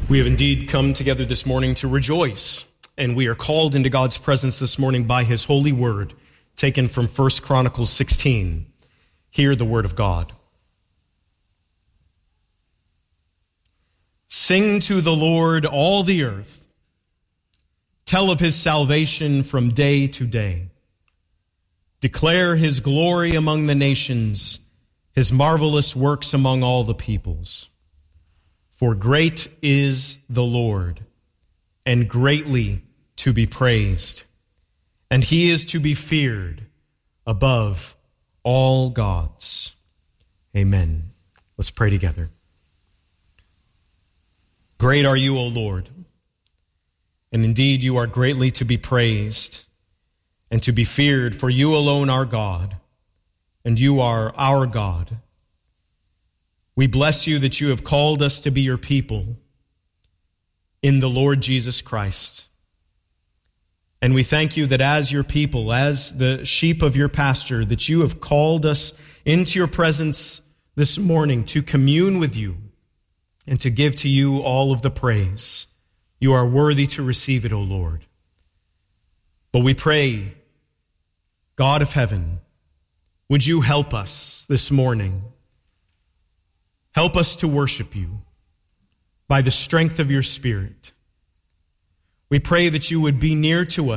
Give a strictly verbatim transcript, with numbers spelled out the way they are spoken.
We have indeed come together this morning to rejoice, and we are called into God's presence this morning by his holy word, taken from First Chronicles sixteen. Hear the word of God. Sing to the Lord, all the earth. Tell of his salvation from day to day. Declare his glory among the nations, his marvelous works among all the peoples. For great is the Lord, and greatly to be praised, and he is to be feared above all gods. Amen. Let's pray together. Great are you, O Lord, and indeed you are greatly to be praised and to be feared, for you alone are God, and you are our God. We bless you that you have called us to be your people in the Lord Jesus Christ. And we thank you that as your people, as the sheep of your pasture, that you have called us into your presence this morning to commune with you and to give to you all of the praise. You are worthy to receive it, O Lord. But we pray, God of heaven, would you help us this morning? Help us to worship you by the strength of your Spirit. We pray that you would be near to us